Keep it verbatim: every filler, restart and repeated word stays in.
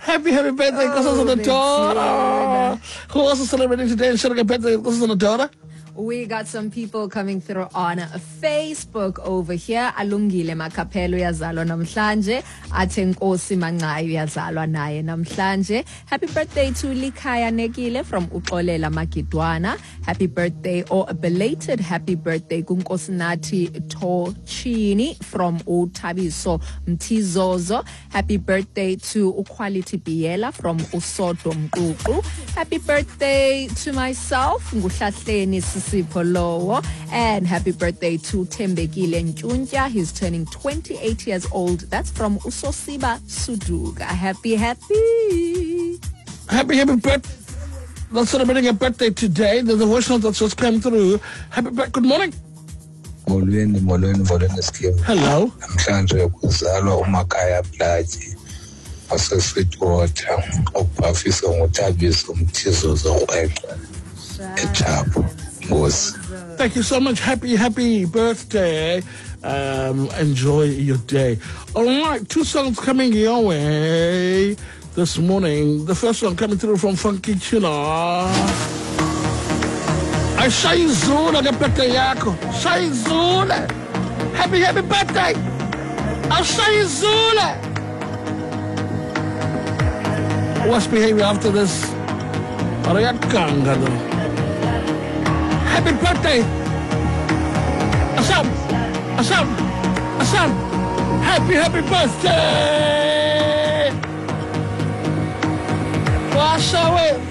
Happy, happy birthday, Nkosi Notora. Who else is celebrating today and sharing a birthday, Nkosi Notora? We got some people coming through on Facebook over here. Alungile Makapelo yazalwa namhlanje. Athe Nkosi Mancayo yazalwa naye namhlanje. Happy birthday to Likhaya Nekile from Uxolela Magidwana. Happy birthday or a belated happy birthday kuNkosinathi Tochini from Utabiso Mtizozo. Happy birthday to Uquality Biela from Usodo Mququ. Happy birthday to myself, Nguhlahleni Sipolowo, and happy birthday to Tembekile Ntunja. He's turning twenty-eight years old. That's from Usosiba Suduga. Happy, happy. Happy, happy birthday. That's celebrating a birthday today. There's a voice note that's just come through. Happy birthday. Good morning. Molweni, molweni, molweni Skim. Hello. Namhlanje kuzalwa uMakhaya Plaji. Wasesweetwater. Ubhafisa ngothabiso Mthizozo Rhweqe. Echapo. Thank you so much. Happy, happy birthday. Um, enjoy your day. All right, two songs coming your way this morning. The first one coming through from Funky Chilla. I say Zula, the birthday yako. Say Zula. Happy, happy birthday. I say Zula. What's behavior after this? Arayakanga though. Happy birthday! Asam! Asam! Asam! Happy, happy birthday! Wash away!